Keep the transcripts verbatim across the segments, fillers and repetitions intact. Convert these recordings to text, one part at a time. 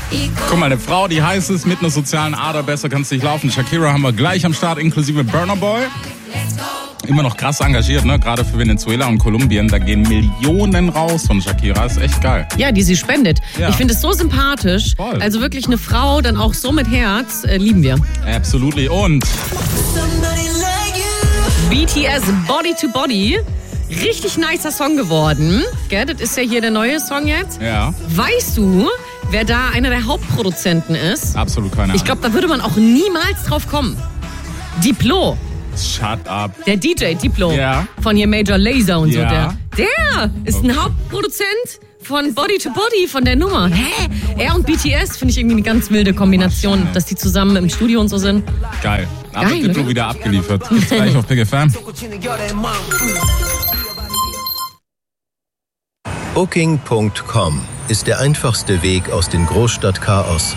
Guck mal, eine Frau, die heiß ist, mit einer sozialen Ader, besser kannst du nicht laufen. Shakira haben wir gleich am Start, inklusive Burna Boy. Immer noch krass engagiert, ne? Gerade für Venezuela und Kolumbien. Da gehen Millionen raus von Shakira. Ist echt geil. Ja, die sie spendet. Ja. Ich finde es so sympathisch. Voll. Also wirklich eine Frau, dann auch so mit Herz. Äh, lieben wir. Absolutely. Und B T S, Body to Body. Richtig nicer Song geworden. Gell, das ist ja hier der neue Song jetzt. ja, Weißt du, wer da einer der Hauptproduzenten ist? absolut keine Ahnung. Ich glaube, da würde man auch niemals drauf kommen. Diplo. Shut up. Der D J Diplo. Ja. Von hier Major Lazer und Ja. so. Der, der ist ein Hauptproduzent von Body to Body, von der Nummer. Hä? Er und B T S finde ich irgendwie eine ganz wilde Kombination, dass die zusammen im Studio und so sind. Geil. Aber Geil, Diplo oder? wieder abgeliefert. Gibt's gleich auf Big F M. Booking Punkt com ist der einfachste Weg aus dem Großstadtchaos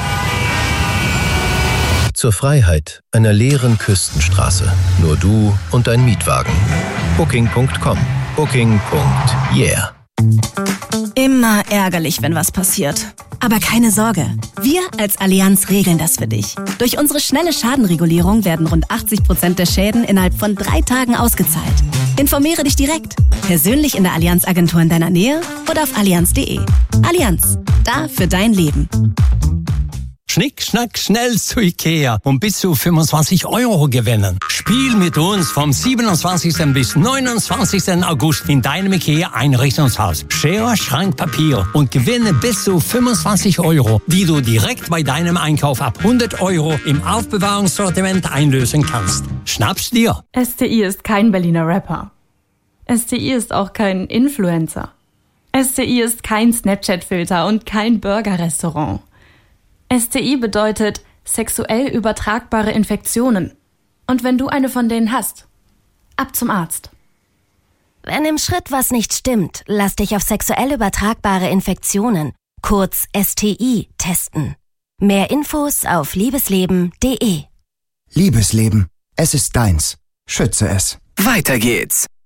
zur Freiheit einer leeren Küstenstraße. Nur du und dein Mietwagen. Booking Punkt com. Booking. Yeah. Immer ärgerlich, wenn was passiert. Aber keine Sorge, wir als Allianz regeln das für dich. Durch unsere schnelle Schadenregulierung werden rund achtzig Prozent der Schäden innerhalb von drei Tagen ausgezahlt. Informiere dich direkt, persönlich in der Allianz-Agentur in deiner Nähe oder auf allianz punkt de. Allianz, da für dein Leben. Schnick, schnack, schnell zu Ikea und bis zu fünfundzwanzig Euro gewinnen. Spiel mit uns vom siebenundzwanzigsten bis neunundzwanzigsten August in deinem Ikea-Einrichtungshaus. Schere, Schrank, Papier und gewinne bis zu fünfundzwanzig Euro, die du direkt bei deinem Einkauf ab hundert Euro im Aufbewahrungssortiment einlösen kannst. Schnapp's dir! S T I ist kein Berliner Rapper. S T I ist auch kein Influencer. S T I ist kein Snapchat-Filter und kein Burger-Restaurant. S T I bedeutet sexuell übertragbare Infektionen. Und wenn du eine von denen hast, ab zum Arzt. Wenn im Schritt was nicht stimmt, lass dich auf sexuell übertragbare Infektionen, kurz S T I, testen. Mehr Infos auf liebesleben punkt de. Liebesleben, es ist deins. Schütze es. Weiter geht's.